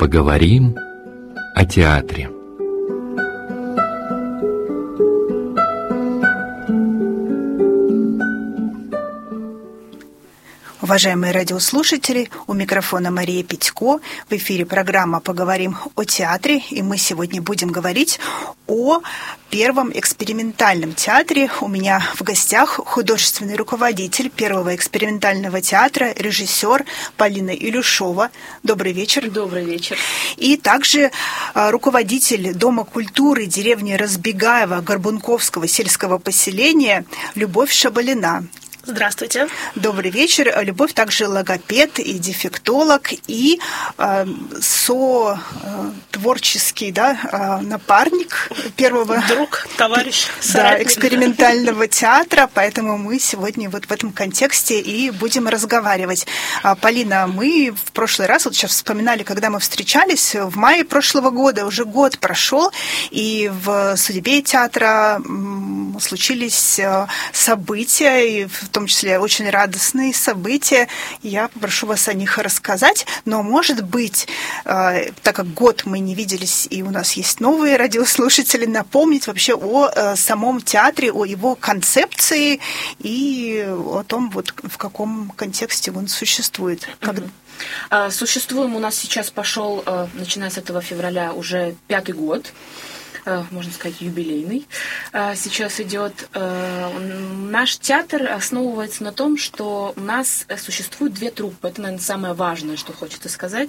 Поговорим о театре. Уважаемые радиослушатели, у микрофона Мария Петько. В эфире программа «Поговорим о театре», и мы сегодня будем говорить о первом экспериментальном театре. У меня в гостях художественный руководитель первого экспериментального театра, режиссер Полина Илюшова. Добрый вечер. Добрый вечер. И также руководитель Дома культуры деревни Разбегаево Горбунковского сельского поселения Любовь Шабалина. Здравствуйте. Добрый вечер. Любовь также логопед и дефектолог, и творческий напарник первого друг, товарищ, соратник. Экспериментального театра, поэтому мы сегодня вот в этом контексте и будем разговаривать. Полина, мы в прошлый раз, вот сейчас вспоминали, когда мы встречались, в мае прошлого года, уже год прошел, и в судьбе театра случились события, и в том числе очень радостные события. Я попрошу вас о них рассказать. Но, может быть, так как год мы не виделись, и у нас есть новые радиослушатели, напомнить вообще о самом театре, о его концепции и о том, вот в каком контексте он существует. Существуем у нас сейчас пошел, начиная с этого февраля, уже 5-й год. Можно сказать, юбилейный. Сейчас идет. Наш театр основывается на том, что у нас существует 2 труппы. Это, наверное, самое важное, что хочется сказать.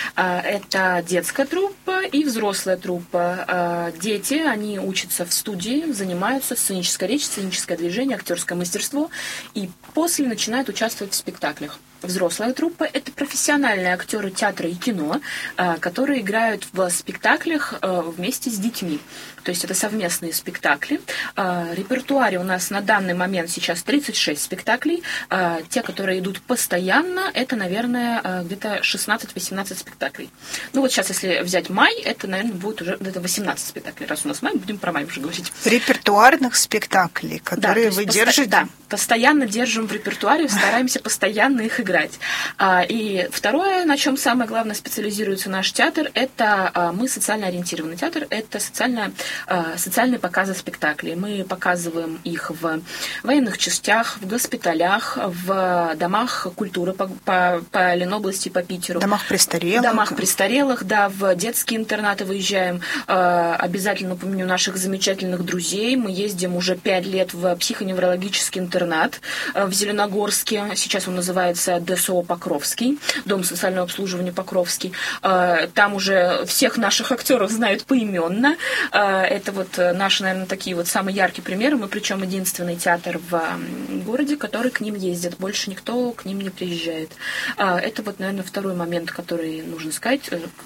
Это детская труппа и взрослая труппа. Дети, они учатся в студии, занимаются сценической речью, сценическое движение, актерское мастерство, и после начинают участвовать в спектаклях. Взрослая труппа – это профессиональные актеры театра и кино, которые играют в спектаклях вместе с детьми. То есть это совместные спектакли. В репертуаре у нас на данный момент сейчас 36 спектаклей. Те, которые идут постоянно, это, наверное, где-то 16-18 спектаклей. Ну вот сейчас, если взять май, это, наверное, будет уже где-то 18 спектаклей. Раз у нас май, будем про май уже говорить. Репертуарных спектаклей, которые вы держите? Да, постоянно держим в репертуаре, стараемся постоянно их играть. И второе, на чем самое главное специализируется наш театр, это мы социально ориентированный театр, это социальные показы спектаклей. Мы показываем их в военных частях, в госпиталях, в домах культуры по Ленобласти, по Питеру. Домах престарелых. Домах престарелых, да, в детские интернаты выезжаем. Обязательно упомяню наших замечательных друзей. Мы ездим уже 5 лет в психоневрологический интернат в Зеленогорске. Сейчас он называется ДСО Покровский, Дом социального обслуживания Покровский. Там уже всех наших актеров знают поименно. Это вот наши, наверное, такие вот самые яркие примеры. Мы, причем, единственный театр в городе, который к ним ездит. Больше никто к ним не приезжает. Это вот, наверное, второй момент, который нужно сказать,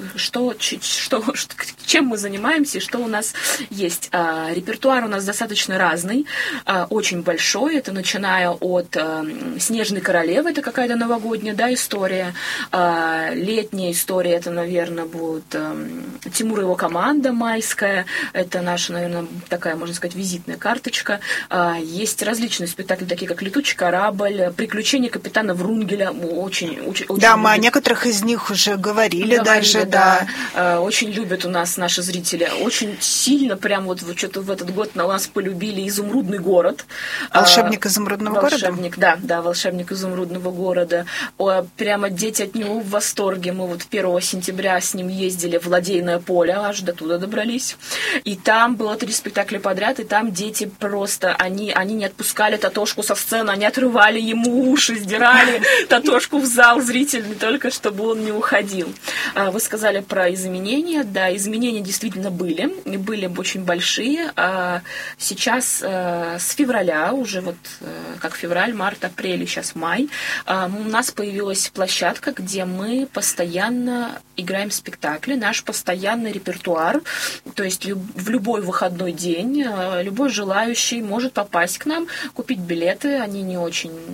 чем мы занимаемся и что у нас есть. Репертуар у нас достаточно разный, очень большой. Это начиная от «Снежной королевы», это какая-то новогодняя, да, история. Летняя история, это, наверное, будет Тимур и его команда майская. Это наша, наверное, такая, можно сказать, визитная карточка. Есть различные спектакли, такие как «Летучий корабль», «Приключения капитана Врунгеля». Очень да, мы о некоторых из них уже говорили даже, да. Очень любят у нас наши зрители. Очень сильно прям вот что-то в этот год на нас полюбили «Изумрудный город». «Волшебник изумрудного города»? Да, «Волшебник изумрудного города». Прямо дети от него в восторге. Мы вот 1 сентября с ним ездили в Ладейное поле, аж до туда добрались. И там было 3 спектакля подряд, и там дети просто, они не отпускали Татошку со сцены, они отрывали ему уши, сдирали Татошку в зал зрительный, только чтобы он не уходил. Вы сказали про изменения. Да, изменения действительно были очень большие. Сейчас с февраля, уже вот как февраль, март, апрель, сейчас май, у нас появилась площадка, где мы постоянно играем спектакли, наш постоянный репертуар, то есть в любой выходной день любой желающий может попасть к нам, купить билеты, они не очень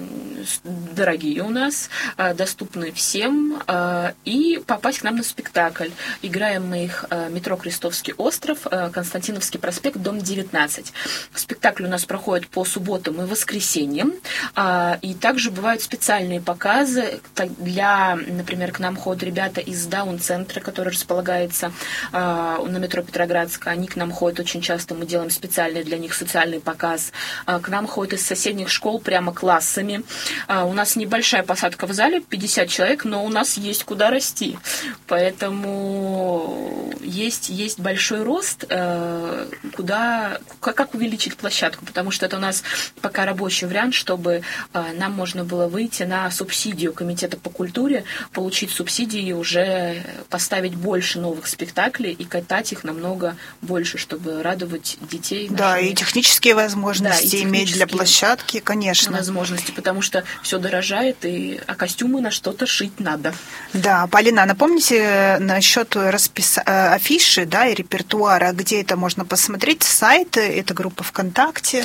дорогие у нас, доступны всем, и попасть к нам на спектакль. Играем мы их метро Крестовский остров, Константиновский проспект, дом 19. Спектакль у нас проходит по субботам и воскресеньям, и также бывают специальные показы. Например, к нам ходят ребята из Даун-центра, который располагается на метро Петроградска. Они к нам ходят очень часто, мы делаем специальный для них социальный показ. К нам ходят из соседних школ прямо классами. У нас небольшая посадка в зале, 50 человек, но у нас есть куда расти. Поэтому есть большой рост, как увеличить площадку, потому что это у нас пока рабочий вариант, чтобы нам можно было выйти на субсидию Комитета по культуре, получить субсидии и уже поставить больше новых спектаклей и катать их намного больше, чтобы радовать детей. Да, и технические возможности иметь для площадки, конечно. Возможности, потому что все дорожает, а костюмы на что-то шить надо. Да, Полина, напомните насчет афиши, да, и репертуара, где это можно посмотреть? Сайт, это группа ВКонтакте?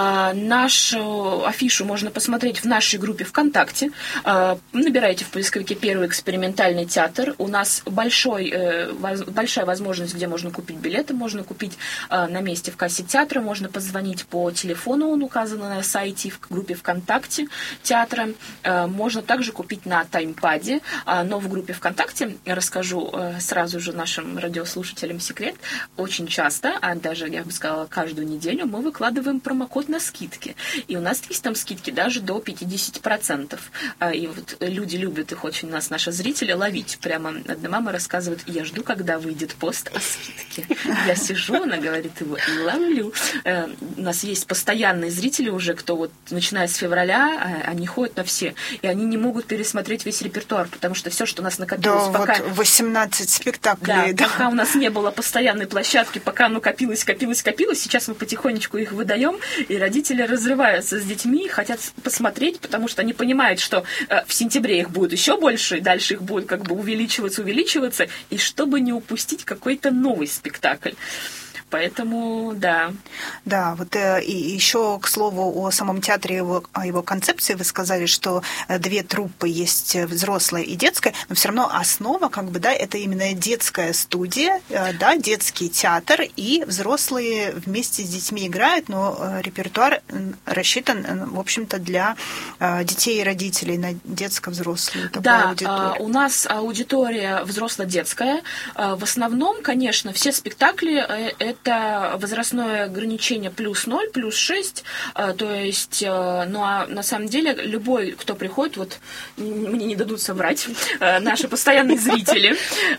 Нашу афишу можно посмотреть в нашей группе ВКонтакте. Набирайте в поисковике «Первый экспериментальный театр». У нас большая возможность, где можно купить билеты, можно купить на месте в кассе театра, можно позвонить по телефону, он указан на сайте в группе ВКонтакте театра. Можно также купить на таймпаде, но в группе ВКонтакте, расскажу сразу же нашим радиослушателям секрет, очень часто, а даже, я бы сказала, каждую неделю мы выкладываем промокод на скидки. И у нас есть там скидки даже до 50%. И вот люди любят их очень, наши зрители, ловить. Прямо одна мама рассказывает: я жду, когда выйдет пост о скидке. Я сижу, она говорит его, и ловлю. У нас есть постоянные зрители уже, кто вот, начиная с февраля, они ходят на все. И они не могут пересмотреть весь репертуар, потому что все, что у нас накопилось, да, пока... вот 18 спектаклей. Да, пока у нас не было постоянной площадки, пока оно копилось, сейчас мы потихонечку их выдаем, и родители разрываются с детьми, хотят посмотреть, потому что они понимают, что в сентябре их будет еще больше, и дальше их будет как бы увеличиваться, и чтобы не упустить какой-то новый спектакль. Поэтому, да. Да, вот и еще, к слову, о самом театре, о его концепции вы сказали, что две труппы есть, взрослая и детская, но все равно основа, как бы, да, это именно детская студия, да, детский театр, и взрослые вместе с детьми играют, но репертуар рассчитан, в общем-то, для детей и родителей, на детско-взрослую такую аудиторию. У нас аудитория взросло-детская. В основном, конечно, все спектакли это возрастное ограничение +0, +6, то есть, ну а на самом деле любой, кто приходит, вот мне не дадут соврать, наши постоянные зрители,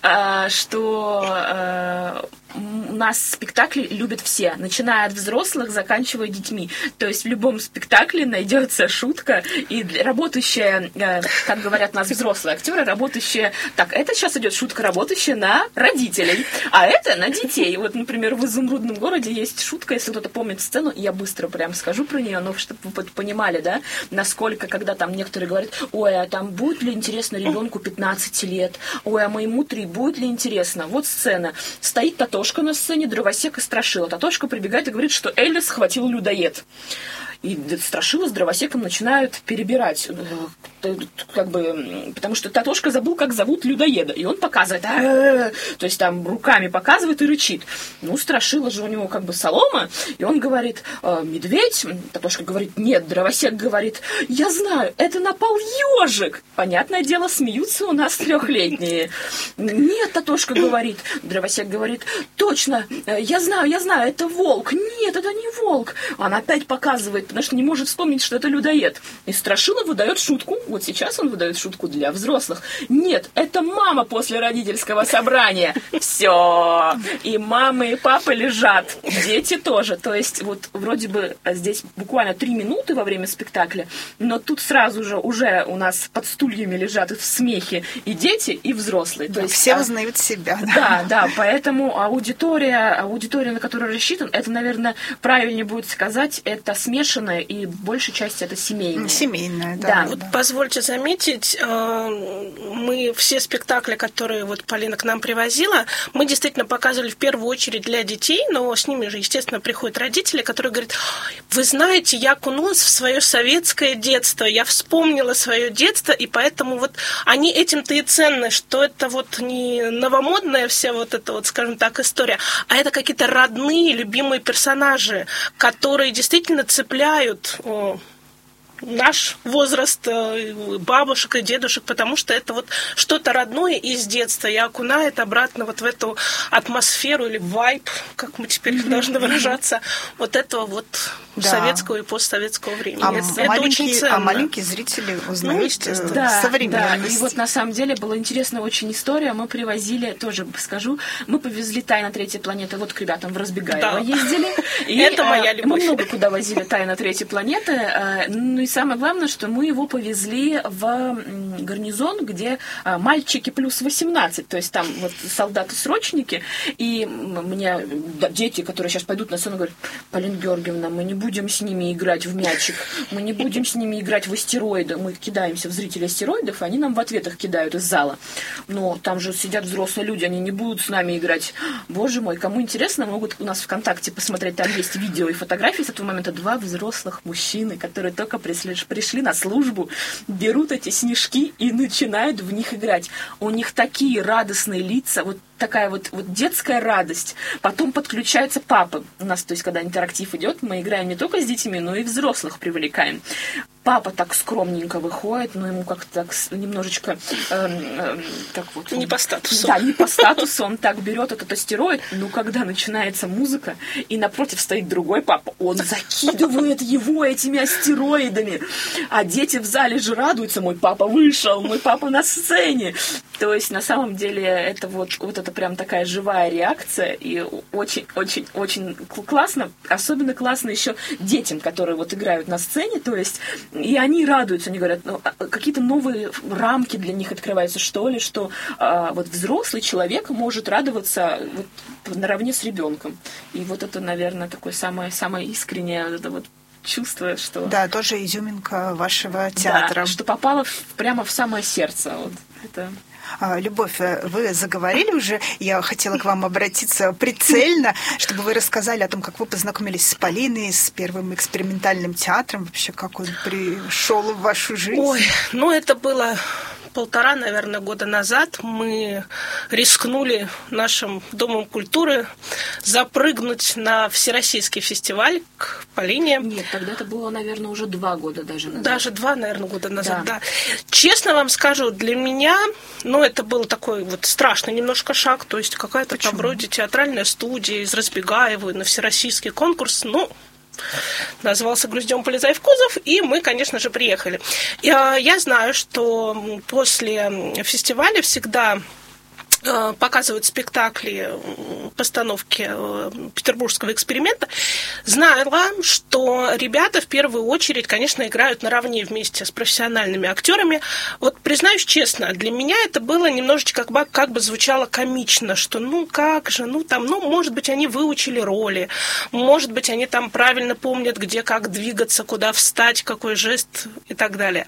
что у нас спектакли любят все, начиная от взрослых, заканчивая детьми. То есть в любом спектакле найдется шутка, и работающая, как говорят у нас взрослые актеры, работающая, так, это сейчас идет шутка, работающая на родителей, а это на детей. Вот, например, в «Изумрудном городе» есть шутка, если кто-то помнит сцену, я быстро прям скажу про нее, но чтобы вы понимали, да, насколько, когда там некоторые говорят: ой, а там будет ли интересно ребенку 15 лет, ой, а моему 3, будет ли интересно? Вот сцена, стоит Татошка на сцене, дровосек и Страшила. Татошка прибегает и говорит, что Эля схватил людоед. И Страшила с дровосеком начинают перебирать, как бы, потому что Татошка забыл, как зовут людоеда, и он показывает, то есть там руками показывает и рычит. Ну, Страшила же у него как бы солома, и он говорит: медведь. Татошка говорит: нет. Дровосек говорит: я знаю, это напал ежик. Понятное дело, смеются у нас 3-летние. Нет, Татошка говорит. Дровосек говорит: точно, я знаю, это волк. Нет, это не волк. Она опять показывает, потому что не может вспомнить, что это людоед. И Страшила выдает шутку. Вот сейчас он выдает шутку для взрослых. Нет, это мама после родительского собрания. Все. И мама, и папа лежат. Дети тоже. То есть вот вроде бы здесь буквально 3 минуты во время спектакля, но тут сразу же уже у нас под стульями лежат в смехе и дети, и взрослые. Да, то есть, все узнают себя. Да, поэтому аудитория, на которую рассчитан, это, наверное, правильнее будет сказать, это смешанная проработанное, и большей части это семейное. Семейное, да. Да. Вот позвольте заметить, мы все спектакли, которые вот Полина к нам привозила, мы действительно показывали в первую очередь для детей, но с ними же, естественно, приходят родители, которые говорят: вы знаете, я окунулась в свое советское детство, я вспомнила свое детство, и поэтому вот они этим-то и ценны, что это вот не новомодная вся вот эта вот, скажем так, история, а это какие-то родные, любимые персонажи, которые действительно цепляют наш возраст бабушек и дедушек, потому что это вот что-то родное из детства и окунает обратно вот в эту атмосферу или вайб, как мы теперь должны выражаться, вот этого вот советского и постсоветского времени. Это очень ценно. А маленькие зрители узнают современность. Да, и вот на самом деле была интересная очень история. Мы привозили, тоже скажу, мы повезли «Тайна третьей планеты» вот к ребятам в Разбегаево ездили. И это моя любовь. Мы много куда возили «Тайна третьей планеты». Ну и самое главное, что мы его повезли в гарнизон, где мальчики плюс 18, то есть там вот солдаты-срочники, и мне дети, которые сейчас пойдут на сцену, говорят: Полина Георгиевна, мы не будем с ними играть в мячик, мы не будем с ними играть в астероиды, мы кидаемся в зрителей астероидов, и они нам в ответ их кидают из зала. Но там же сидят взрослые люди, они не будут с нами играть. Боже мой, кому интересно, могут у нас ВКонтакте посмотреть, там есть видео и фотографии с этого момента. 2 взрослых мужчины, которые только пришли на службу, берут эти снежки и начинают в них играть. У них такие радостные лица, вот такая вот детская радость. Потом подключаются папы. У нас, то есть, когда интерактив идет, мы играем не только с детьми, но и взрослых привлекаем. Папа так скромненько выходит, но ему как-то так немножечко так вот... Не по статусу. Да, не по статусу. Он так берет этот астероид, но когда начинается музыка, и напротив стоит другой папа, он закидывает его этими астероидами. А дети в зале же радуются: мой папа вышел, мой папа на сцене. То есть, на самом деле, это вот это прям такая живая реакция, и очень-очень-очень классно. Особенно классно еще детям, которые вот играют на сцене, то есть, и они радуются, они говорят, какие-то новые рамки для них открываются, что ли, что вот взрослый человек может радоваться вот наравне с ребенком. И вот это, наверное, такое самое искреннее вот это вот чувство, что... Да, тоже изюминка вашего театра. Да, что попало прямо в самое сердце. Вот это... Любовь, вы заговорили уже, я хотела к вам обратиться прицельно, чтобы вы рассказали о том, как вы познакомились с Полиной, с первым экспериментальным театром, вообще как он пришел в вашу жизнь. Ой, это было 1,5, наверное, года назад. Мы рискнули нашим Домом культуры запрыгнуть на всероссийский фестиваль к Полине. Нет, тогда это было, наверное, уже 2 года даже назад. Даже 2, наверное, года назад, да. Честно вам скажу, для меня, это был такой вот страшный немножко шаг, то есть какая-то там вроде театральная студия из Разбегаева на всероссийский конкурс, назывался «Груздем полезай в кузов», и мы, конечно же, приехали. Я знаю, что после фестиваля всегда показывают спектакли, постановки петербургского эксперимента, знала, что ребята в первую очередь, конечно, играют наравне вместе с профессиональными актерами. Вот, признаюсь честно, для меня это было немножечко как бы звучало комично, что может быть, они выучили роли, может быть, они там правильно помнят, где как двигаться, куда встать, какой жест и так далее.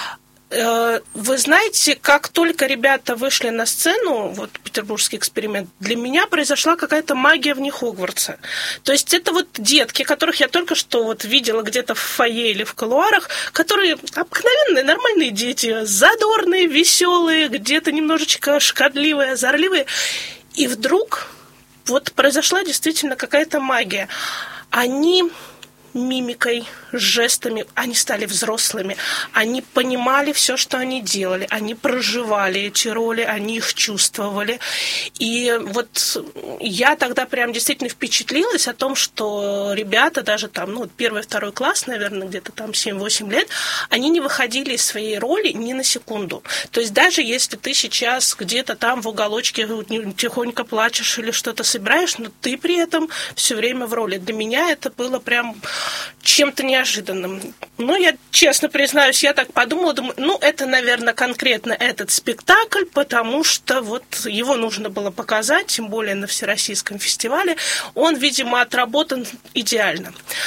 Вы знаете, как только ребята вышли на сцену, вот петербургский эксперимент, для меня произошла какая-то магия вне Хогвартса. То есть это вот детки, которых я только что вот видела где-то в фойе или в кулуарах, которые обыкновенные, нормальные дети, задорные, веселые, где-то немножечко шкодливые, озорливые. И вдруг вот произошла действительно какая-то магия. Они мимикой, жестами, они стали взрослыми, они понимали все, что они делали, они проживали эти роли, они их чувствовали. И вот я тогда прям действительно впечатлилась о том, что ребята, даже там, 1-2 класс, наверное, где-то там 7-8 лет, они не выходили из своей роли ни на секунду. То есть даже если ты сейчас где-то там в уголочке тихонько плачешь или что-то собираешь, но ты при этом все время в роли. Для меня это было прям чем-то неожиданным. Я честно признаюсь, я так подумала, думаю, это, наверное, конкретно этот спектакль, потому что вот его нужно было показать, тем более на Всероссийском фестивале. Он, видимо, отработан идеально.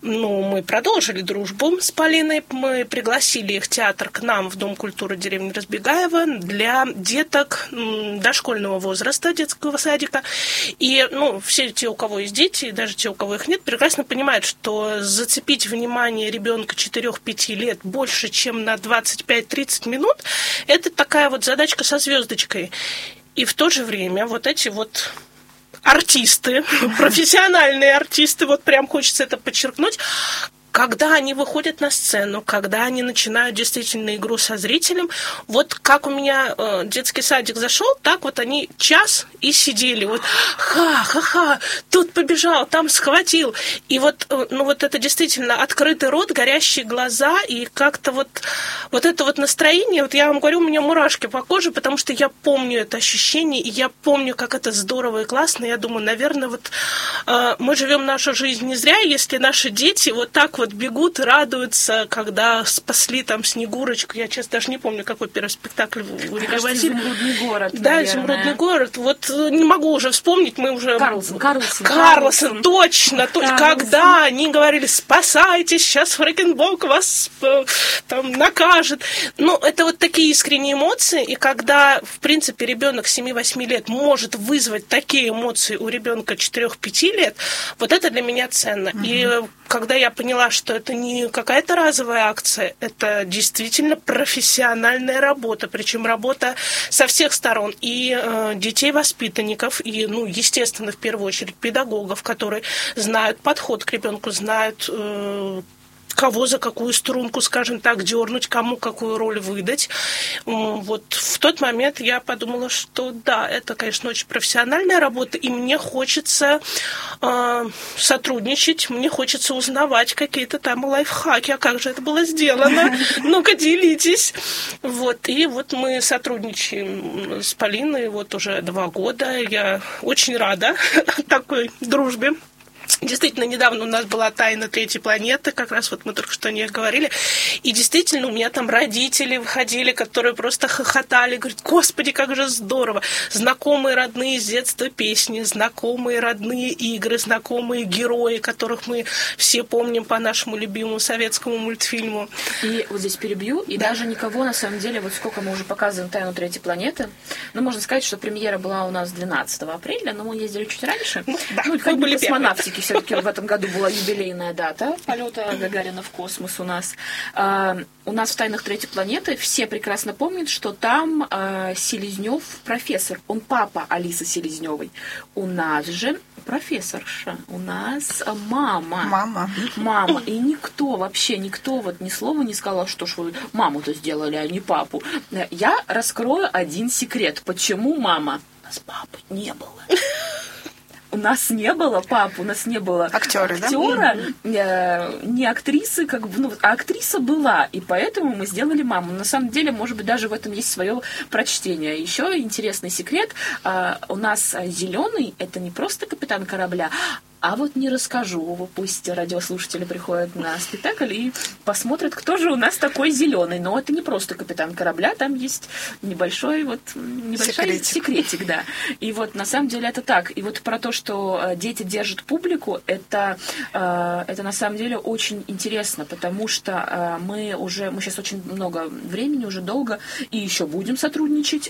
мы продолжили дружбу с Полиной. Мы пригласили их театр к нам в Дом культуры деревни Разбегаево для деток дошкольного возраста, детского садика. И все те, у кого есть дети, и даже те, у кого их нет, прекрасно понимают, что зацепить внимание ребенка 4-5 лет больше, чем на 25-30 минут, это такая вот задачка со звездочкой. И в то же время вот эти вот артисты, профессиональные артисты, вот прям хочется это подчеркнуть, когда они выходят на сцену, когда они начинают действительно игру со зрителем, вот как у меня детский садик зашел, так вот они час и сидели, вот ха-ха-ха, тут побежал, там схватил. И вот это действительно открытый рот, горящие глаза, и как-то вот это вот настроение, вот я вам говорю, у меня мурашки по коже, потому что я помню это ощущение, и я помню, как это здорово и классно. Я думаю, наверное, мы живем нашу жизнь не зря, если наши дети вот так вот бегут и радуются, когда спасли там Снегурочку. Я, честно, даже не помню, какой первый спектакль вы переводили. «Изумрудный город», да, наверное. «Изумрудный город». Вот не могу уже вспомнить, мы уже... Карлсон, точно. Когда они говорили, спасайтесь, сейчас Фрэкенбок вас там накажет. Это вот такие искренние эмоции, и когда, в принципе, ребенок 7-8 лет может вызвать такие эмоции у ребенка 4-5 лет, вот это для меня ценно. И когда я поняла, что это не какая-то разовая акция, это действительно профессиональная работа, причем работа со всех сторон, и детей-воспитанников, и, естественно, в первую очередь педагогов, которые знают подход к ребенку, знают, кого за какую струнку, скажем так, дернуть, кому какую роль выдать. Вот в тот момент я подумала, что да, это, конечно, очень профессиональная работа, и мне хочется сотрудничать, мне хочется узнавать какие-то там лайфхаки, а как же это было сделано? Ну-ка, делитесь. И мы сотрудничаем с Полиной уже 2 года. Я очень рада такой дружбе. Действительно, недавно у нас была «Тайна третьей планеты», как раз мы только что о ней говорили, и действительно у меня там родители выходили, которые просто хохотали, говорят, господи, как же здорово, знакомые родные с детства песни, знакомые родные игры, знакомые герои, которых мы все помним по нашему любимому советскому мультфильму. И вот здесь перебью, и даже никого, на самом деле, сколько мы уже показываем «Тайну третьей планеты», можно сказать, что премьера была у нас 12 апреля, но мы ездили чуть раньше. Мы были космонавтики все-таки в этом году была юбилейная дата полета Гагарина в космос у нас. У нас в «Тайнах третьей планеты» все прекрасно помнят, что там Селезнев профессор. Он папа Алисы Селезневой. У нас же профессорша. У нас мама. И никто ни слова не сказал, что ж вы маму-то сделали, а не папу. Я раскрою один секрет. Почему мама? У нас папы не было. У нас не было папы, у нас не было актера, не актрисы, а актриса была, и поэтому мы сделали маму. На самом деле, может быть, даже в этом есть свое прочтение. Еще интересный секрет. У нас зеленый — это не просто капитан корабля, а не расскажу. Пусть радиослушатели приходят на спектакль и посмотрят, кто же у нас такой зеленый. Но это не просто капитан корабля, там есть небольшой секретик, да. И на самом деле это так. И про то, что дети держат публику, это на самом деле очень интересно, потому что мы сейчас очень много времени, уже долго, и еще будем сотрудничать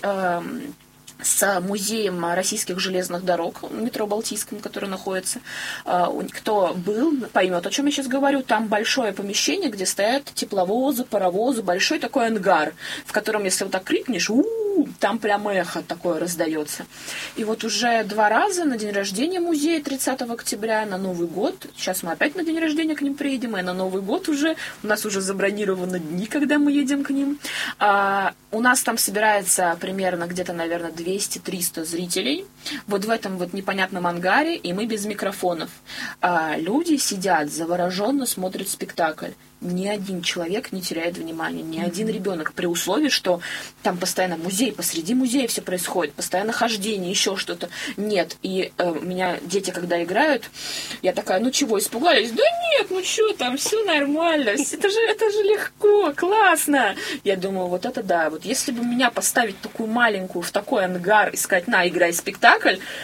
с музеем российских железных дорог, метро Балтийском, который находится. Кто был, поймет, о чем я сейчас говорю. Там большое помещение, где стоят тепловозы, паровозы, большой такой ангар, в котором, если так крикнешь, там прям эхо такое раздается. И уже 2 раза на день рождения музея 30 октября, на Новый год. Сейчас мы опять на день рождения к ним приедем, и на Новый год у нас уже забронированы дни, когда мы едем к ним. У нас там собирается примерно где-то, наверное, 200-300 зрителей. В этом непонятном ангаре, и мы без микрофонов. Люди сидят, завороженно смотрят спектакль. Ни один человек не теряет внимания, ни один ребенок, при условии, что там постоянно музей, посреди музея все происходит, постоянно хождение, еще что-то. Нет. И у меня дети, когда играют, я такая, чего, испугались? Да нет, что там, все нормально, это же легко, классно. Я думаю, это да. Если бы меня поставить такую маленькую в такой ангар и сказать, играй спектакль,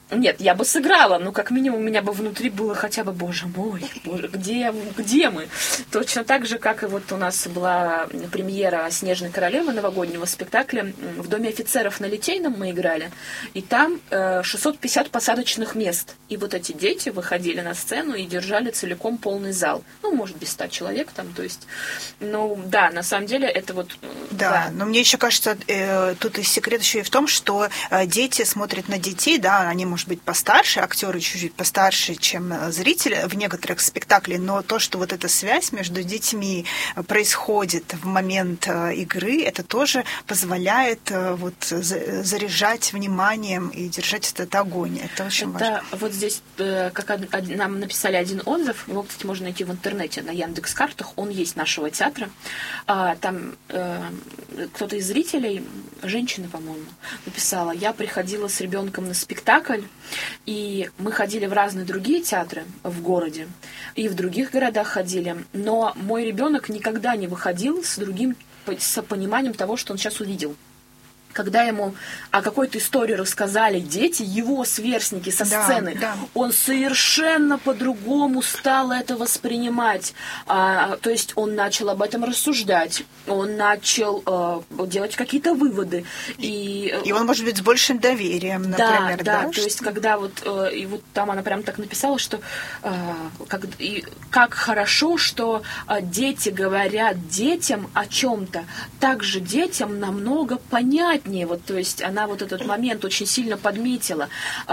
Нет, я бы сыграла, но как минимум у меня бы внутри было хотя бы, боже мой, где мы? Точно так же, как и вот у нас была премьера «Снежной королевы» новогоднего спектакля. В Доме офицеров на Литейном мы играли, и там 650 посадочных мест. И вот эти дети выходили на сцену и держали целиком полный зал. Ну, может, без 100 человек там, то есть... Ну, да, на самом деле это вот... Да, но мне еще кажется, тут и секрет еще и в том, что дети смотрят на детей, да, они, может быть, постарше, актеры чуть-чуть постарше, чем зрители в некоторых спектаклях, но то, что вот эта связь между детьми происходит в момент игры, это тоже позволяет вот заряжать вниманием и держать этот огонь. Это очень важно. Вот здесь, как нам написали один отзыв, его, кстати, можно найти в интернете, на Яндекс.Картах, он есть нашего театра. Там кто-то из зрителей, женщина, по-моему, написала: я приходила с ребенком на спектакль, и мы ходили в разные другие театры в городе, и в других городах ходили, но мой ребенок никогда не выходил с пониманием того, что он сейчас увидел. Когда ему о какой-то истории рассказали дети, его сверстники со сцены, он совершенно по-другому стал это воспринимать. То есть он начал об этом рассуждать, он начал делать какие-то выводы. И он, может быть, с большим доверием, например. Да, то есть когда и вот там она прям так написала, что как хорошо, что дети говорят детям о чем-то, также детям намного понятнее. Вот, то есть она вот этот момент очень сильно подметила.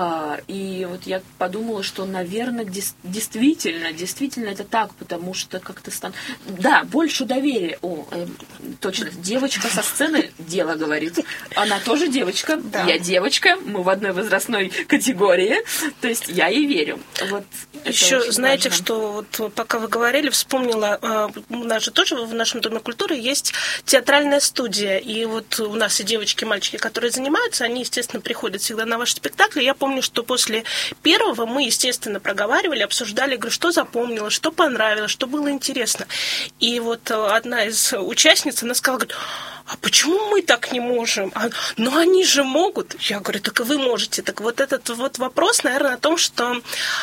И вот я подумала, что, наверное, действительно это так, потому что как-то да, больше доверия. Точно, девочка со сцены дело говорит. Она тоже девочка, я девочка, мы в одной возрастной категории, то есть я ей верю. Вот. Еще знаете, важно. Что вот пока вы говорили, вспомнила, у нас же тоже в нашем Доме культуры есть театральная студия, и вот у нас и девочки, и мальчики, которые занимаются, они, естественно, приходят всегда на ваши спектакли. Я помню, что после первого мы, естественно, проговаривали, обсуждали, говорю, что запомнила, что понравилось, что было интересно. И вот одна из участниц, она сказала, говорит: а почему мы так не можем? Но они же могут. Я говорю, так и вы можете. Так вот этот вот вопрос, наверное, о том, что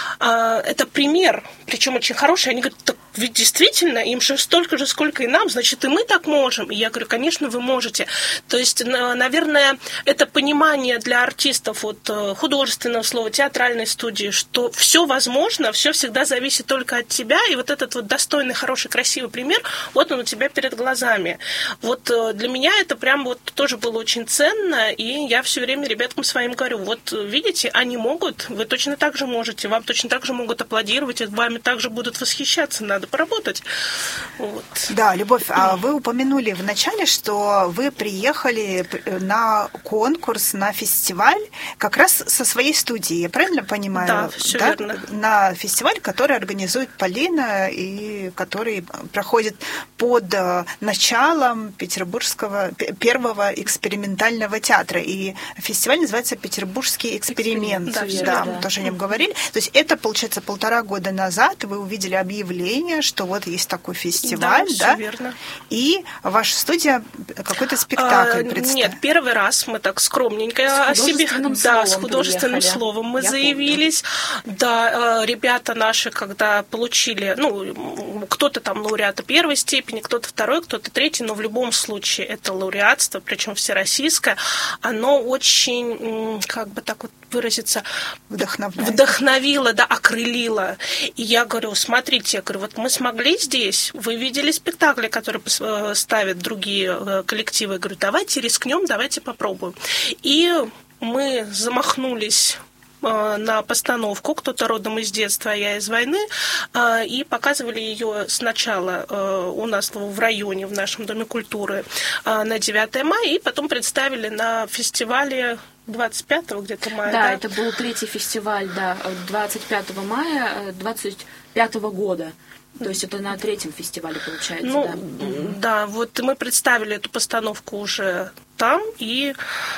это пример, причем очень хороший. Они говорят, так ведь действительно, им же столько же, сколько и нам, значит, и мы так можем. И я говорю, конечно, вы можете. То есть, наверное, это понимание для артистов от художественного слова, театральной студии, что все возможно, все всегда зависит только от тебя. И вот этот вот достойный, хороший, красивый пример, вот он у тебя перед глазами. Вот для меня это прям вот тоже было очень ценно, и я все время ребяткам своим говорю, вот видите, они могут, вы точно так же можете, вам точно так же могут аплодировать, и вами также будут восхищаться, надо поработать. Вот. Да, Любовь, а вы упомянули вначале, что вы приехали на конкурс, на фестиваль как раз со своей студией, я правильно понимаю? Да, все верно. На фестиваль, который организует Полина и который проходит под началом Петербургского первого экспериментального театра. И фестиваль называется «Петербургский эксперимент». Да, мы тоже о нем говорили. То есть это, получается, 1,5 года назад вы увидели объявление, что вот есть такой фестиваль, да? Верно. И ваша студия какой-то спектакль представила. Нет, первый раз мы так скромненько о себе... Да, с художественным словом мы заявились. Помню. Да, ребята наши, когда получили... Ну, кто-то там лауреата первой степени, кто-то второй, кто-то третий, но в любом случае это лауреатство, причем всероссийское, оно очень, как бы так вот выразиться, вдохновило, да, окрылило. И я говорю, смотрите, я говорю, вот мы смогли здесь, вы видели спектакли, которые ставят другие коллективы, я говорю, давайте рискнем, давайте попробуем. И мы замахнулись на постановку, кто-то родом из детства, а я из войны, и показывали ее сначала у нас в районе, в нашем Доме культуры на 9 мая, и потом представили на фестивале 25 где-то мая. Да, это был 3-й фестиваль, да, 25 мая 25 года. То есть это на 3-м фестивале, получается, ну, да? Да, вот мы представили эту постановку уже там, и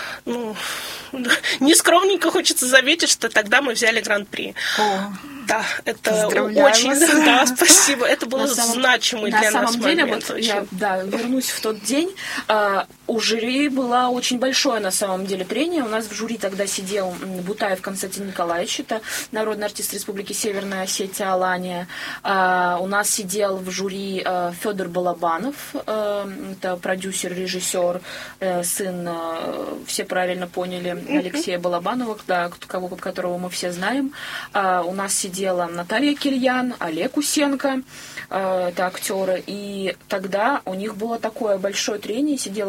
нескромненько хочется заметить, что тогда мы взяли гран-при. Да, это очень... Да, спасибо. Это был значимый для нас момент. На самом деле, вот я вернусь в тот день. У жюри было очень большое, на самом деле, трение. У нас в жюри тогда сидел Бутаев Константин Николаевич, это народный артист Республики Северная Осетия, Алания. У нас сидел в жюри Федор Балабанов, это продюсер, режиссер, сын, все правильно поняли, Алексея Балабанова, которого мы все знаем. У нас сидела Наталья Кильян, Олег Усенко, это актеры. И тогда у них было такое большое трение, сидела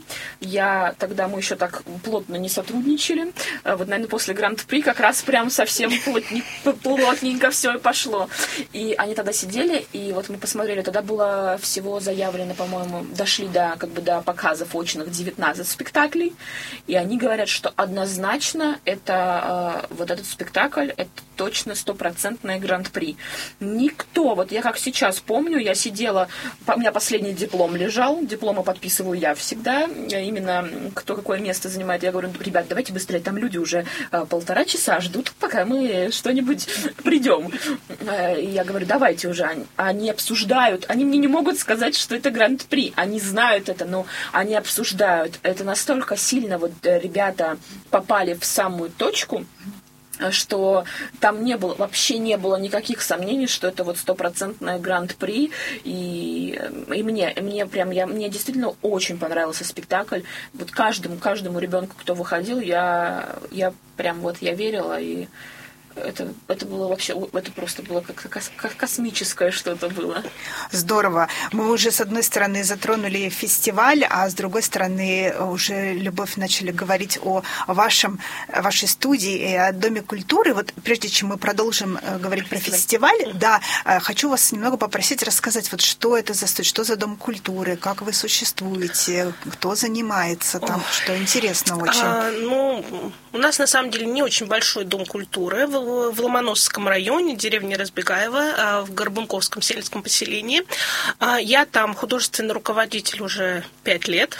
я тогда мы еще так плотно не сотрудничали. Вот, наверное, после Гран-при как раз прям совсем плотненько все и пошло. И они тогда сидели, и вот мы посмотрели, тогда было всего заявлено, по-моему, дошли до показов очных 19 спектаклей, и они говорят, что однозначно это вот этот спектакль, это точно 100% Гран-при. Никто, вот я как сейчас помню, я сидела, у меня последний диплом лежал, дипломы подписываю я всегда, именно кто какое место занимает. Я говорю, ребят, давайте быстрее, там люди уже 1,5 часа ждут, пока мы что-нибудь придем. И я говорю, давайте уже. Они обсуждают, они мне не могут сказать, что это Гран-при, они знают это, но они обсуждают. Это настолько сильно вот ребята попали в самую точку, что там вообще не было никаких сомнений, что это вот 100% Гран-при. И мне действительно очень понравился спектакль. Вот каждому ребенку, кто выходил, я прям вот я верила, и это было вообще, это просто было как космическое что-то было. Здорово. Мы уже, с одной стороны, затронули фестиваль, а с другой стороны, уже, Любовь, начали говорить о вашей студии и о Доме культуры. Вот прежде чем мы продолжим говорить про фестиваль, да, хочу вас немного попросить рассказать, вот что это за студия, что за Дом культуры, как вы существуете, кто занимается там, что интересно очень. У нас, на самом деле, не очень большой Дом культуры в Ломоносовском районе, деревня Разбегаево, в Горбунковском сельском поселении. Я там художественный руководитель уже 5 лет.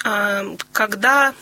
Когда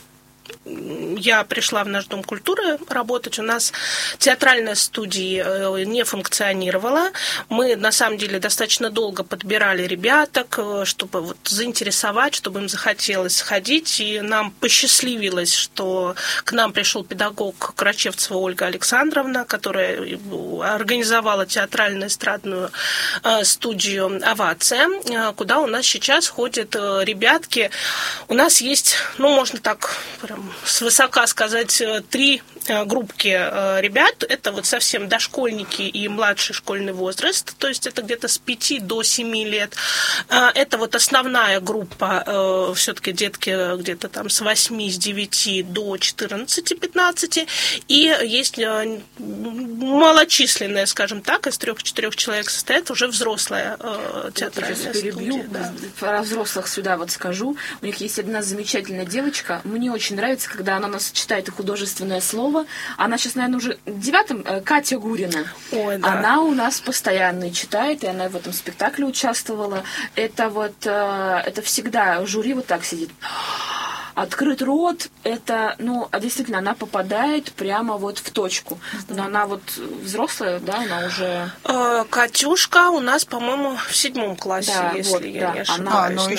я пришла в наш Дом культуры работать, у нас театральная студия не функционировала. Мы, на самом деле, достаточно долго подбирали ребяток, чтобы вот заинтересовать, чтобы им захотелось сходить. И нам посчастливилось, что к нам пришел педагог Крачевцева Ольга Александровна, которая организовала театрально-эстрадную студию «Овация», куда у нас сейчас ходят ребятки. У нас есть, можно так прям свысока сказать, 3 группки ребят. Это вот совсем дошкольники и младший школьный возраст, то есть это где-то с 5 до 7 лет. Это вот основная группа, все-таки детки где-то там с 8, с 9 до 14-15. И есть малочисленная, скажем так, из 3-4 человек состоит уже взрослая театральная студия. Да. Про взрослых сюда вот скажу. У них есть одна замечательная девочка. Мне очень нравится, когда она у нас читает и художественное слово. Она сейчас, наверное, уже 9-м, Катя Гурина. Ой, да. Она у нас постоянно читает, и она в этом спектакле участвовала. Это вот, это всегда жюри вот так сидит. Открыт рот, это, действительно, она попадает прямо вот в точку. Но она вот взрослая, да, она уже... Катюшка у нас, по-моему, в 7 классе, да, если вот, я не ошибаюсь. Она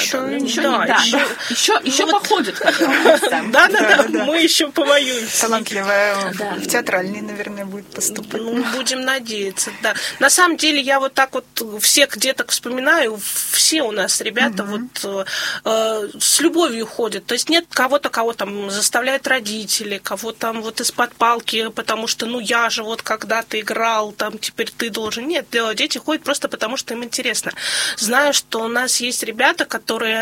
еще походит. Да, мы еще повоюемся. Талантливая, в театральный, наверное, будет поступать. Будем надеяться, да. На самом деле, я вот так вот всех деток вспоминаю, все у нас ребята вот с любовью ходят. То есть нет кого-то, кого там заставляют родители, кого там вот из-под палки, потому что, я же вот когда-то играл, там теперь ты должен. Нет, дети ходят просто потому, что им интересно. Знаю, что у нас есть ребята, которые...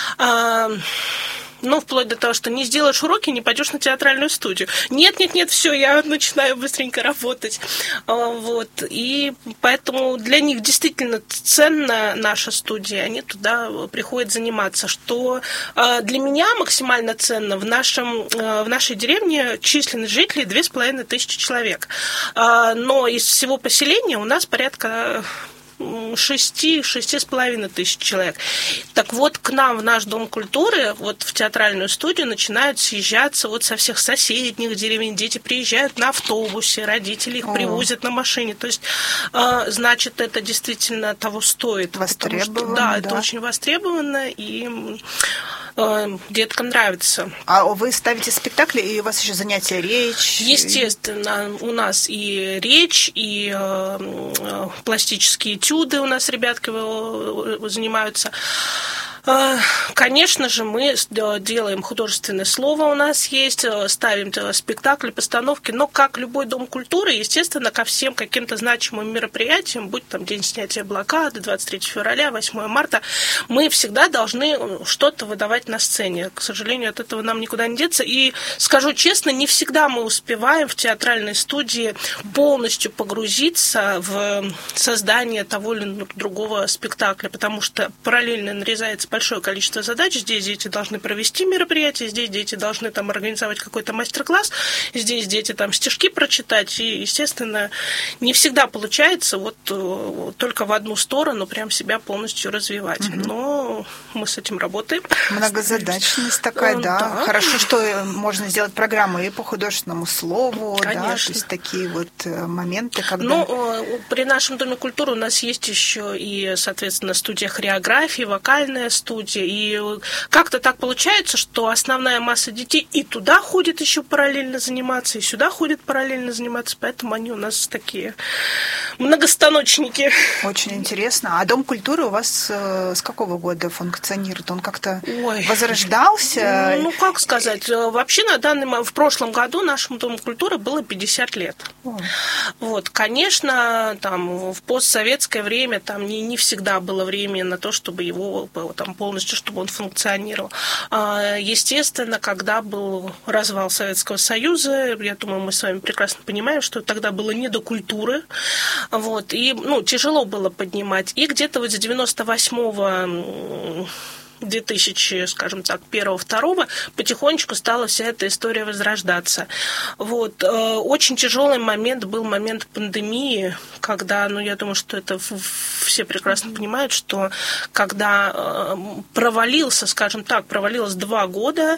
вплоть до того, что не сделаешь уроки, не пойдешь на театральную студию. Нет, все, я начинаю быстренько работать. Вот. И поэтому для них действительно ценна наша студия, они туда приходят заниматься. Что для меня максимально ценно, в нашей деревне численность жителей 2500 человек. Но из всего поселения у нас порядка 6,5 тысяч человек. Так вот, к нам в наш Дом культуры, вот в театральную студию начинают съезжаться вот со всех соседних деревень. Дети приезжают на автобусе, родители их привозят на машине. То есть, значит, это действительно того стоит. Востребовано, потому что, это очень востребовано. И Деткам нравится. А вы ставите спектакли, и у вас еще занятия речь? Естественно, у нас и речь, и пластические этюды у нас ребятки занимаются. Конечно же, мы делаем художественное слово, у нас есть, ставим спектакли, постановки, но как любой дом культуры, естественно, ко всем каким-то значимым мероприятиям, будь там День снятия блокады, 23 февраля, 8 марта, мы всегда должны что-то выдавать на сцене. К сожалению, от этого нам никуда не деться. И скажу честно, не всегда мы успеваем в театральной студии полностью погрузиться в создание того или другого спектакля, потому что параллельно нарезается большое количество задач. Здесь дети должны провести мероприятие, здесь дети должны там организовать какой-то мастер-класс, здесь дети там стишки прочитать. И, естественно, не всегда получается вот только в одну сторону прям себя полностью развивать. Но мы с этим работаем. Многозадачность такая, да. Хорошо, что можно сделать программы и по художественному слову, конечно. Да, то есть такие вот моменты, когда... Ну, при нашем Доме культуры у нас есть еще и, соответственно, студия хореографии, вокальная студия, и как-то так получается, что основная масса детей и туда ходит еще параллельно заниматься, и сюда ходит параллельно заниматься, поэтому они у нас такие многостаночники. Очень интересно. А Дом культуры у вас с какого года функционирует? Он как-то возрождался? Ну, как сказать, вообще на данный момент, в прошлом году нашему Дому культуры было 50 лет. Вот, конечно, там в постсоветское время там не всегда было время на то, чтобы его там полностью, чтобы он функционировал. Естественно, когда был развал Советского Союза, я думаю, мы с вами прекрасно понимаем, что тогда было не до культуры, вот, и, тяжело было поднимать. И где-то вот с 98-го 2000, скажем так, 1-2 потихонечку стала вся эта история возрождаться. Вот. Очень тяжелый момент был момент пандемии, когда, я думаю, что это все прекрасно понимают, что когда провалилось 2 года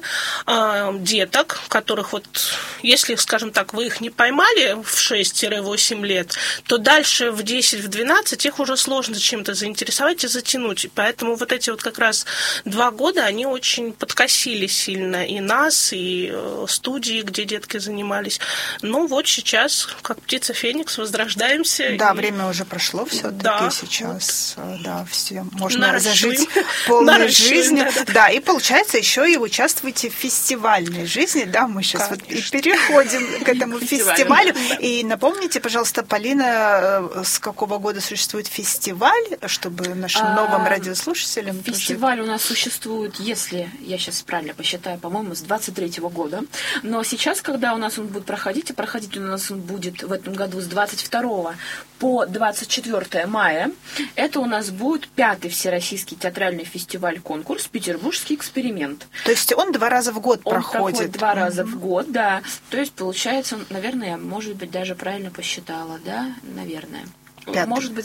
деток, которых если, скажем так, вы их не поймали в 6-8 лет, то дальше в 10-12 их уже сложно чем-то заинтересовать и затянуть. И поэтому вот эти как раз 2 года они очень подкосили сильно и нас, и студии, где детки занимались. Ну вот сейчас, как птица Феникс, возрождаемся. Да, время уже прошло все-таки сейчас. Да, все можно наращиваем. Зажить полной жизнью. Да. Да, и получается еще и участвуете в фестивальной жизни. Да, мы сейчас и переходим к этому фестивалю. И напомните, пожалуйста, Полина, с какого года существует фестиваль, чтобы нашим новым радиослушателям... Фестиваль у нас существует, если я сейчас правильно посчитаю, по-моему, с 23-го года. Но сейчас, когда у нас он будет проходить, и проходить у нас он будет в этом году с 22 по 24 мая, это у нас будет 5-й Всероссийский театральный фестиваль-конкурс «Петербургский эксперимент». То есть он 2 раза в год он проходит? 2 раза в год, да. То есть, получается, наверное, может быть, даже правильно посчитала, да, наверное. 5-й. Может быть, с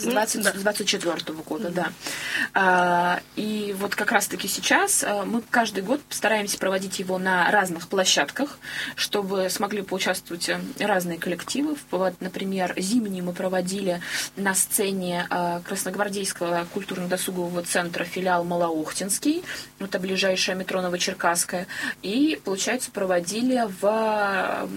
24-го года, да. И вот как раз-таки сейчас мы каждый год стараемся проводить его на разных площадках, чтобы смогли поучаствовать разные коллективы. Вот, например, зимний мы проводили на сцене Красногвардейского культурно-досугового центра филиал Малоохтинский, это ближайшее метро Новочеркасское, и, получается, проводили в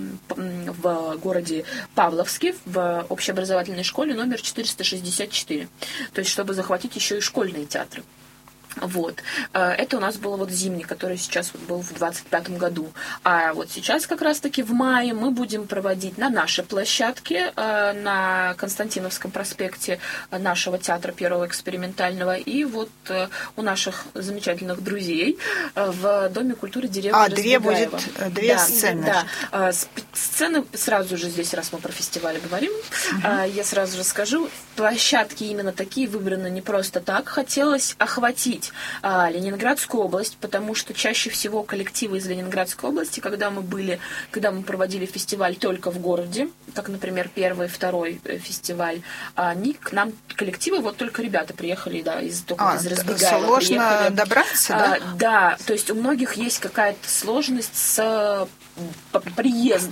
городе Павловске в общеобразовательной школе номер 464, то есть чтобы захватить еще и школьные театры. Вот. Это у нас было зимний, который сейчас был в 25-м году. А вот сейчас как раз-таки в мае мы будем проводить на нашей площадке, на Константиновском проспекте нашего театра первого экспериментального, и вот у наших замечательных друзей в Доме культуры деревни Разбегаева. Две сцены. Да. Сцены сразу же здесь, раз мы про фестиваль говорим, я сразу же скажу, площадки именно такие выбраны не просто так. Хотелось охватить Ленинградскую область, потому что чаще всего коллективы из Ленинградской области, когда мы проводили фестиваль только в городе, как, например, 1-й, 2-й фестиваль, они к нам, коллективы, только ребята приехали, да, из Разбегаева. Сложно приехали. добраться, да? Да, то есть у многих есть какая-то сложность с приездом.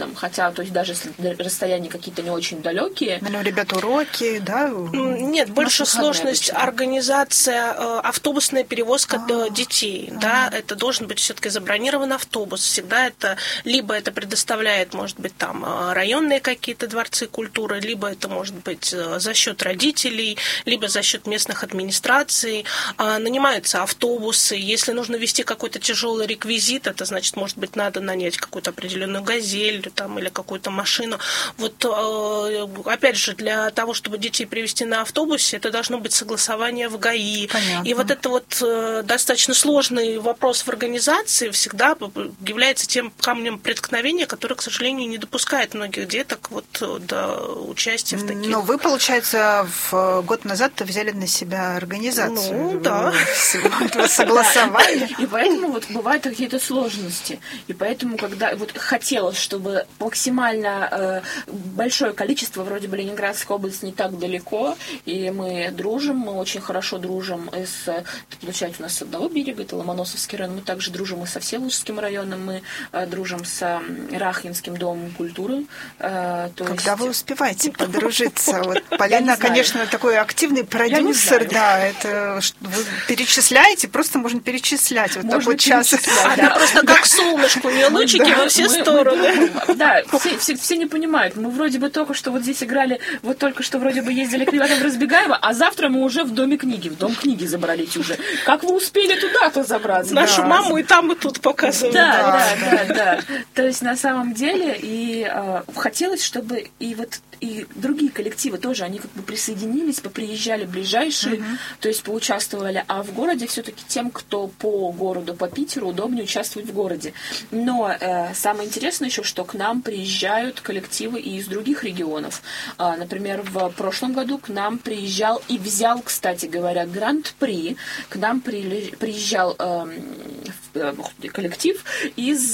можем, хотя, то есть даже если расстояния какие-то не очень далекие. Ну, ребята, уроки, да? Нет, больше сложность организация автобусная перевозка детей, да, это должен быть все-таки забронирован автобус, всегда это, либо это предоставляет, может быть, там районные какие-то дворцы культуры, либо это может быть за счет родителей, либо за счет местных администраций, нанимаются автобусы, если нужно вести какой-то тяжелый реквизит, это значит, может быть, надо нанять какую-то определенную газель там, или какую-то машину. Вот, опять же, для того, чтобы детей привезти на автобусе, это должно быть согласование в ГАИ. Понятно. И вот это вот достаточно сложный вопрос в организации всегда является тем камнем преткновения, который, к сожалению, не допускает многих деток вот до участия в таких... Но вы, получается, год назад взяли на себя организацию. Ну, да. Согласования. И поэтому вот бывают какие-то сложности. И поэтому, когда вот хотелось, чтобы максимально большое количество, вроде бы Ленинградская область не так далеко, и мы дружим, мы очень хорошо дружим это получается у нас с одного берега, это Ломоносовский район, мы также дружим и со Всеволожским районом, мы дружим с Рахинским домом культуры. Когда вы успеваете подружиться? Вот Полина, конечно, такой активный продюсер, да, это вы перечисляете, просто можно перечислять вот такой час. Просто как солнышко, у нее лучики во все стороны. Да, все не понимают. Мы вроде бы только что вот здесь играли, вот только что вроде бы ездили к ребятам в Разбегаево, а завтра мы уже в Доме книги, в Дом книги забрались уже. Как вы успели туда-то забраться? Нашу маму и там, и тут показывают. Да. То есть на самом деле и хотелось, чтобы и другие коллективы тоже, они как бы присоединились, поприезжали ближайшие, то есть поучаствовали, а в городе все-таки тем, кто по городу, по Питеру, удобнее участвовать в городе. Но самое интересное еще, что к нам приезжают коллективы и из других регионов. Например, в прошлом году к нам приезжал и взял, кстати говоря, гран-при, к нам приезжал коллектив из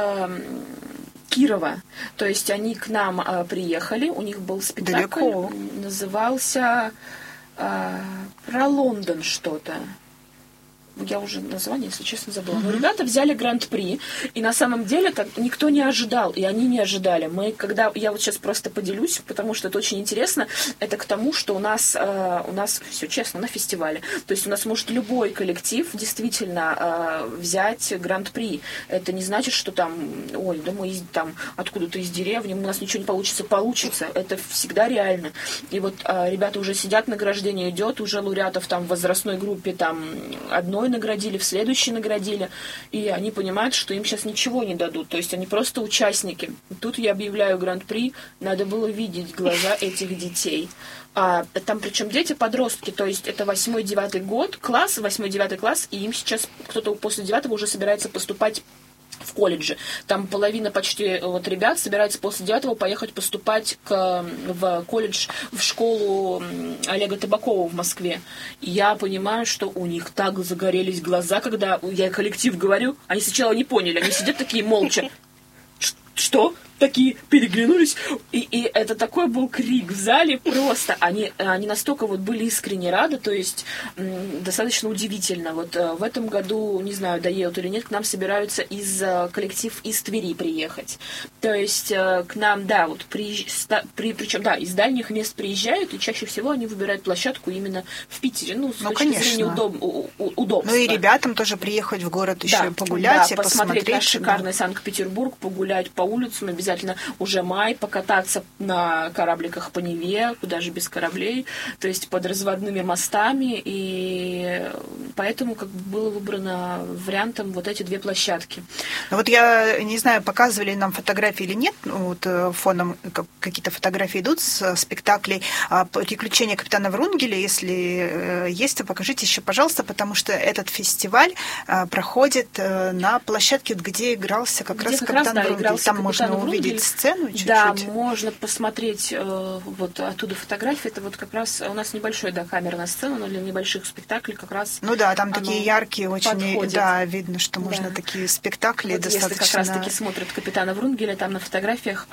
Кирова. То есть они к нам приехали, у них был спектакль, назывался про Лондон что-то. Я уже название, если честно, забыла. Но ребята взяли гран-при, и на самом деле так никто не ожидал, и они не ожидали. Я вот сейчас просто поделюсь, потому что это очень интересно, это к тому, что у нас все честно, на фестивале. То есть у нас может любой коллектив действительно взять гран-при. Это не значит, что там, да мы там откуда-то из деревни, у нас ничего не получится. Получится. Это всегда реально. И вот ребята уже сидят, награждение идет, уже лауреатов там в возрастной группе там одной наградили, в следующей наградили, и они понимают, что им сейчас ничего не дадут, то есть они просто участники. Тут я объявляю гран-при, надо было видеть глаза этих детей. Там причем дети-подростки, то есть это 8-9 год, класс, 8-9 класс, и им сейчас кто-то после 9 уже собирается поступать в колледже. Там половина почти вот ребят собирается после 9-го поехать поступать в колледж, в школу Олега Табакова в Москве. И я понимаю, что у них так загорелись глаза, когда я коллектив говорю, они сначала не поняли, они сидят такие молча. Что? Такие переглянулись, и это такой был крик в зале просто. Они настолько вот были искренне рады, то есть достаточно удивительно. Вот в этом году, не знаю, доедут или нет, к нам собираются коллектив из Твери приехать. То есть к нам, да, вот причем, да, из дальних мест приезжают, и чаще всего они выбирают площадку именно в Питере. Ну, с точки зрения удобства. Ну и ребятам тоже приехать в город еще погулять, и посмотреть наш шикарный Санкт-Петербург, погулять по улицам, обязательно уже май, покататься на корабликах по Неве, куда же без кораблей, то есть под разводными мостами, и поэтому как бы было выбрано вариантом вот эти две площадки. Вот я не знаю, показывали нам фотографии или нет, вот фоном какие-то фотографии идут с спектаклей «Приключения капитана Врунгеля», если есть, то покажите еще, пожалуйста, потому что этот фестиваль проходит на площадке, где игрался как раз капитан Врунгель. Там можно увидеть сцену чуть-чуть. Да, можно посмотреть вот оттуда фотографии. Это вот как раз у нас небольшой, да, камерная сцена, но для небольших спектаклей как раз. Ну да, там такие яркие очень, подходит. Да, видно, что можно такие спектакли вот достаточно. Если как раз-таки смотрят капитана Врунгеля, там на фотографиях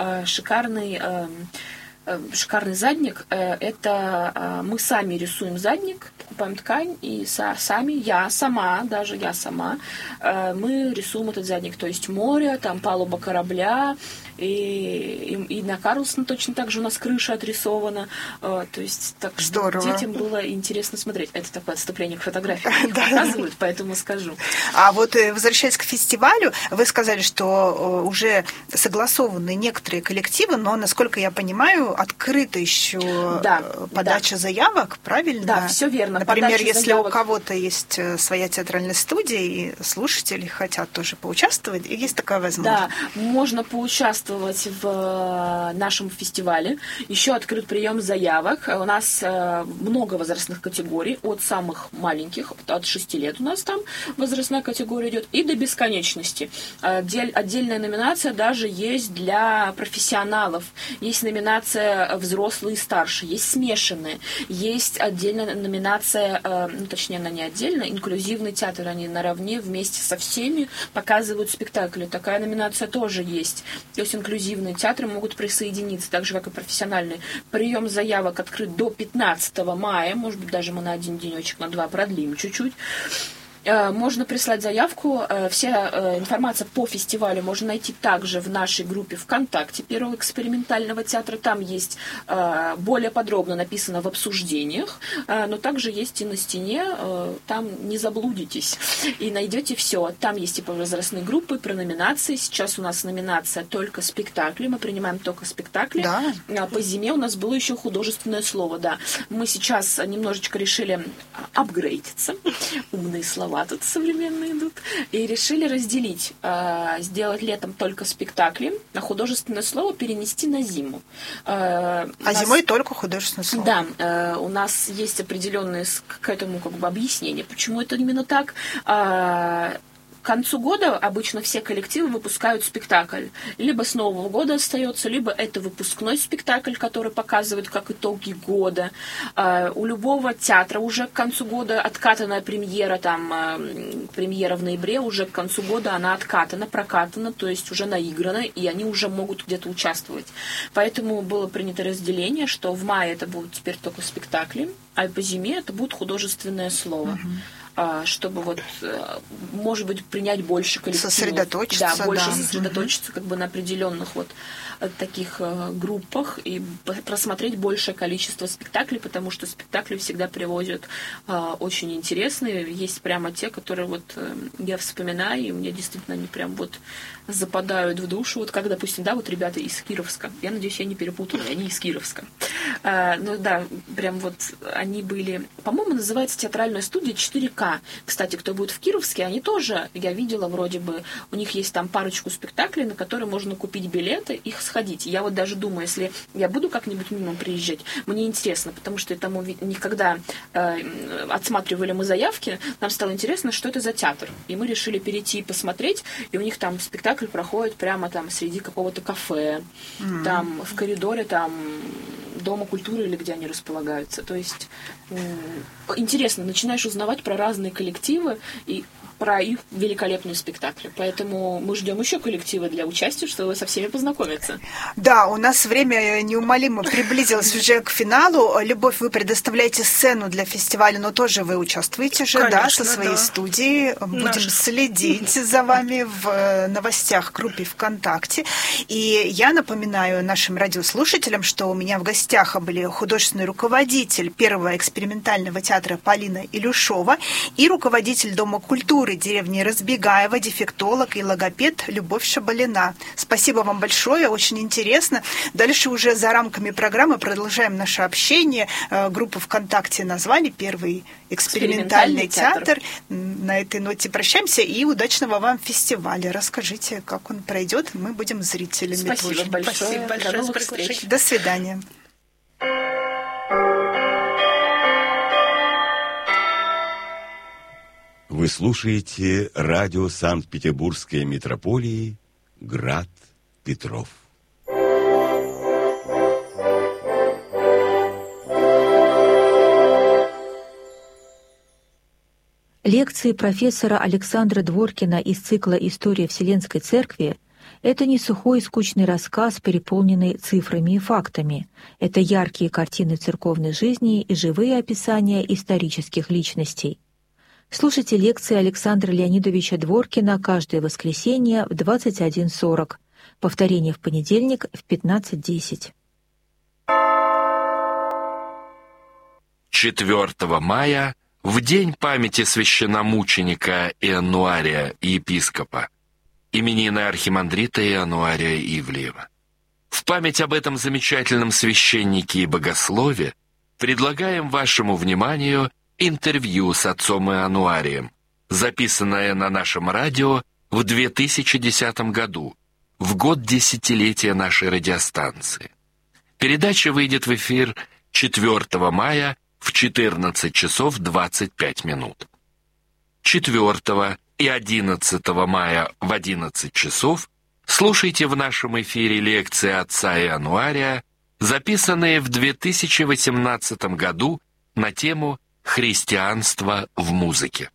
шикарный задник. Это мы сами рисуем задник, покупаем ткань и я сама, мы рисуем этот задник. То есть море, там палуба корабля, и на Карлсон точно так же у нас крыша отрисована. То есть так что детям было интересно смотреть. Это такое отступление к фотографии показывают, поэтому скажу. А вот возвращаясь к фестивалю, вы сказали, что уже согласованы некоторые коллективы, но, насколько я понимаю, открыта еще подача заявок, правильно? Да, все верно. Например, если у кого-то есть своя театральная студия, и слушатели хотят тоже поучаствовать, есть такая возможность? Да, можно поучаствовать в нашем фестивале. Еще открыт прием заявок. У нас много возрастных категорий, от самых маленьких, от 6 лет у нас там возрастная категория идет, и до бесконечности. Отдельная номинация даже есть для профессионалов. Есть номинация взрослые и старшие, есть смешанные, есть отдельная номинация, точнее, она не отдельная, инклюзивный театр, они наравне вместе со всеми показывают спектакли. Такая номинация тоже есть. То есть инклюзивные театры могут присоединиться, так же, как и профессиональные. Прием заявок открыт до 15 мая, может быть, даже мы на один денечек, на 2 продлим чуть-чуть. Можно прислать заявку. Вся информация по фестивалю можно найти также в нашей группе ВКонтакте Первого экспериментального театра. Там есть более подробно написано в обсуждениях, но также есть и на стене. Там не заблудитесь и найдете все. Там есть и по возрастной группы, про номинации. Сейчас у нас номинация только спектакли. Мы принимаем только спектакли. Да. По зиме у нас было еще художественное слово. Да. Мы сейчас немножечко решили апгрейдиться. Умные слова тут современные идут. И решили разделить. Сделать летом только спектакли, а художественное слово перенести на зиму. Зимой только художественное слово. Да. У нас есть определенные к этому объяснения, почему это именно так. К концу года обычно все коллективы выпускают спектакль. Либо с Нового года остается, либо это выпускной спектакль, который показывает как итоги года. У любого театра уже к концу года откатанная премьера, премьера в ноябре, уже к концу года она откатана, прокатана, то есть уже наиграна, и они уже могут где-то участвовать. Поэтому было принято разделение, что в мае это будут теперь только спектакли, а по зиме это будет художественное слово. Чтобы может быть, принять больше коллективов. Сосредоточиться. Да, больше сосредоточиться на определенных таких группах и просмотреть большее количество спектаклей, потому что спектакли всегда привозят очень интересные. Есть прямо те, которые я вспоминаю, и мне действительно они прям западают в душу. Как, допустим, ребята из Кировска. Я надеюсь, я не перепутала, они из Кировска. Прям они были... По-моему, называется театральная студия 4К. Кстати, кто будет в Кировске, они тоже, я видела, вроде бы, у них есть там парочку спектаклей, на которые можно купить билеты, их сходить. Я даже думаю, если я буду как-нибудь мимо приезжать, мне интересно, потому что никогда отсматривали мы заявки, нам стало интересно, что это за театр. И мы решили перейти и посмотреть, и у них там спектакль проходит прямо среди какого-то кафе, там в коридоре, Дома культуры или где они располагаются. То есть интересно, начинаешь узнавать про разные коллективы и про их великолепные спектакли. Поэтому мы ждем еще коллективы для участия, чтобы со всеми познакомиться. Да, у нас время неумолимо приблизилось уже к финалу. Любовь, вы предоставляете сцену для фестиваля, но тоже вы участвуете же, конечно, со своей студией. Будем следить за вами в новостях группе ВКонтакте. И я напоминаю нашим радиослушателям, что у меня в гостях были художественный руководитель Первого экспериментального театра Полина Илюшова и руководитель Дома культуры деревни Разбегаево, дефектолог и логопед Любовь Шабалина. Спасибо вам большое, очень интересно. Дальше уже за рамками программы продолжаем наше общение. Группу ВКонтакте назвали «Первый экспериментальный театр». На этой ноте прощаемся и удачного вам фестиваля. Расскажите, как он пройдет. Мы будем зрителями. Спасибо тоже. большое. Спасибо большое за приглашение. До свидания. Вы слушаете радио Санкт-Петербургской метрополии «Град Петров». Лекции профессора Александра Дворкина из цикла «История Вселенской Церкви» Это не сухой и скучный рассказ, переполненный цифрами и фактами. Это яркие картины церковной жизни и живые описания исторических личностей. Слушайте лекции Александра Леонидовича Дворкина каждое воскресенье в 21:40. Повторение в понедельник в 15:10. 4 мая, в день памяти священномученика Ианнуария, епископа, именины архимандрита Ианнуария Ивлеева. В память об этом замечательном священнике и богослове предлагаем вашему вниманию интервью с отцом Ианнуарием, записанное на нашем радио в 2010 году, в год десятилетия нашей радиостанции. Передача выйдет в эфир 4 мая в 14 часов 25 минут. 4 и 11 мая в 11 часов слушайте в нашем эфире лекции отца Ианнуария, записанные в 2018 году на тему «Христианство в музыке».